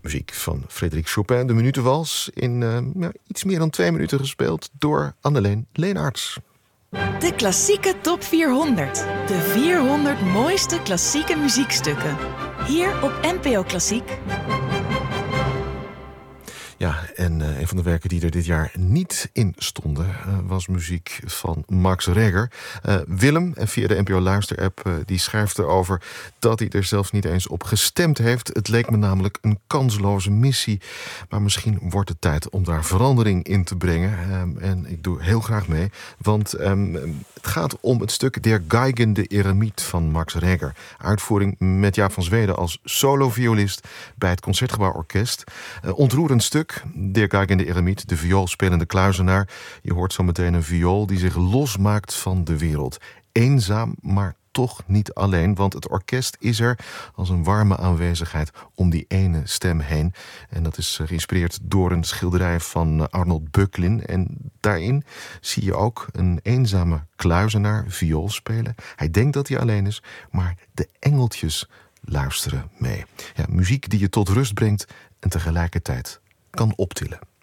Muziek van Frédéric Chopin, de Minutenwals, in iets meer dan 2 minuten gespeeld door Anneleen Leenaerts. De klassieke top 400. De 400 mooiste klassieke muziekstukken. Hier op NPO Klassiek. Ja, en een van de werken die er dit jaar niet in stonden was muziek van Max Reger. Willem, via de NPO Luister-app, die schrijft erover dat hij er zelfs niet eens op gestemd heeft. Het leek me namelijk een kansloze missie. Maar misschien wordt het tijd om daar verandering in te brengen. En ik doe heel graag mee. Want het gaat om het stuk Der Geigende Eremiet van Max Reger. Uitvoering met Jaap van Zweden als soloviolist bij het Concertgebouworkest. Ontroerend stuk. Der Geigende Eremiet, de vioolspelende kluizenaar. Je hoort zo meteen een viool die zich losmaakt van de wereld. Eenzaam, maar toch niet alleen, want het orkest is er als een warme aanwezigheid om die ene stem heen. En dat is geïnspireerd door een schilderij van Arnold Böcklin. En daarin zie je ook een eenzame kluizenaar viool spelen. Hij denkt dat hij alleen is, maar de engeltjes luisteren mee. Ja, muziek die je tot rust brengt en tegelijkertijd kan optillen.